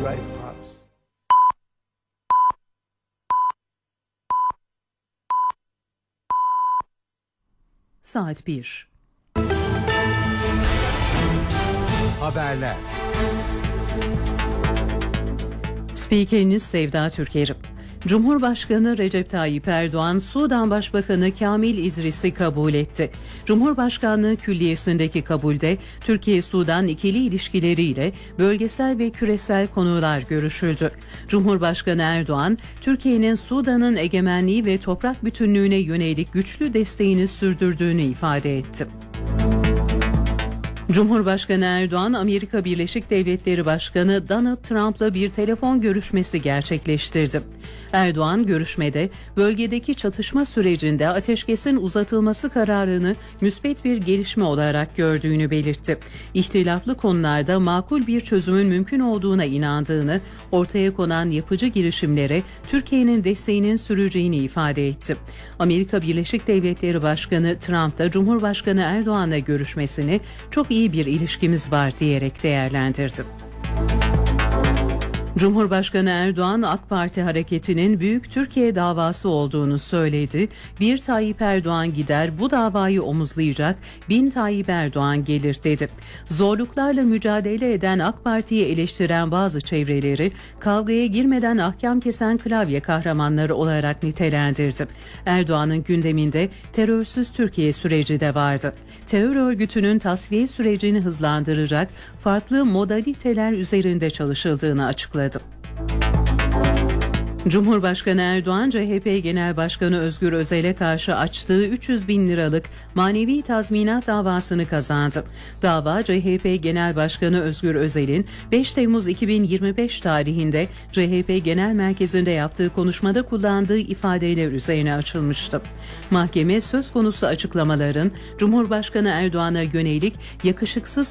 right, Pops. Saat 1. Haberler. Spikeriniz Sevda Türker. Cumhurbaşkanı Recep Tayyip Erdoğan, Sudan Başbakanı Kamil İdris'i kabul etti. Cumhurbaşkanlığı Külliyesi'ndeki kabulde Türkiye-Sudan ikili ilişkileriyle bölgesel ve küresel konular görüşüldü. Cumhurbaşkanı Erdoğan, Türkiye'nin Sudan'ın egemenliği ve toprak bütünlüğüne yönelik güçlü desteğini sürdürdüğünü ifade etti. Cumhurbaşkanı Erdoğan, Amerika Birleşik Devletleri Başkanı Donald Trump'la bir telefon görüşmesi gerçekleştirdi. Erdoğan görüşmede bölgedeki çatışma sürecinde ateşkesin uzatılması kararını müspet bir gelişme olarak gördüğünü belirtti. İhtilaflı konularda makul bir çözümün mümkün olduğuna inandığını, ortaya konan yapıcı girişimlere Türkiye'nin desteğinin süreceğini ifade etti. Amerika Birleşik Devletleri Başkanı Trump da Cumhurbaşkanı Erdoğan'la görüşmesini çok iyi bir ilişkimiz var diyerek değerlendirdi. Cumhurbaşkanı Erdoğan, AK Parti hareketinin Büyük Türkiye davası olduğunu söyledi. Bir Tayyip Erdoğan gider, bu davayı omuzlayacak, 1000 Tayyip Erdoğan gelir dedi. Zorluklarla mücadele eden AK Parti'yi eleştiren bazı çevreleri kavgaya girmeden ahkam kesen klavye kahramanları olarak nitelendirdi. Erdoğan'ın gündeminde terörsüz Türkiye süreci de vardı. Terör örgütünün tasfiye sürecini hızlandıracak farklı modaliteler üzerinde çalışıldığını açıkladı. Cumhurbaşkanı Erdoğan, CHP Genel Başkanı Özgür Özel'e karşı açtığı 300 bin liralık manevi tazminat davasını kazandı. Dava, CHP Genel Başkanı Özgür Özel'in 5 Temmuz 2025 tarihinde CHP Genel Merkezi'nde yaptığı konuşmada kullandığı ifadeler üzerine açılmıştı. Mahkeme, söz konusu açıklamaların Cumhurbaşkanı Erdoğan'a yönelik yakışıksız